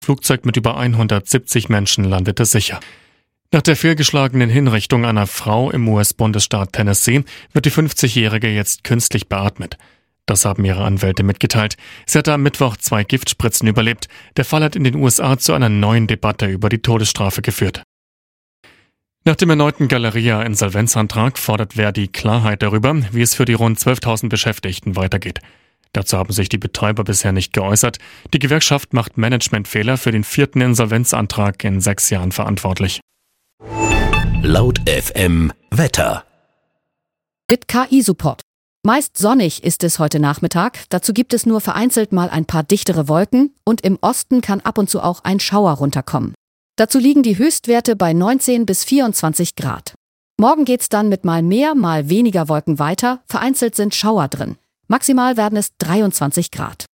Flugzeug mit über 170 Menschen landete sicher. Nach der fehlgeschlagenen Hinrichtung einer Frau im US-Bundesstaat Tennessee wird die 50-Jährige jetzt künstlich beatmet. Das haben ihre Anwälte mitgeteilt. Sie hatte am Mittwoch 2 Giftspritzen überlebt. Der Fall hat in den USA zu einer neuen Debatte über die Todesstrafe geführt. Nach dem erneuten Galeria-Insolvenzantrag fordert Verdi Klarheit darüber, wie es für die rund 12.000 Beschäftigten weitergeht. Dazu haben sich die Betreiber bisher nicht geäußert. Die Gewerkschaft macht Managementfehler für den 4. Insolvenzantrag in 6 Jahren verantwortlich. Laut FM Wetter. Mit KI-Support. Meist sonnig ist es heute Nachmittag. Dazu gibt es nur vereinzelt mal ein paar dichtere Wolken und im Osten kann ab und zu auch ein Schauer runterkommen. Dazu liegen die Höchstwerte bei 19 bis 24 Grad. Morgen geht's dann mit mal mehr, mal weniger Wolken weiter. Vereinzelt sind Schauer drin. Maximal werden es 23 Grad.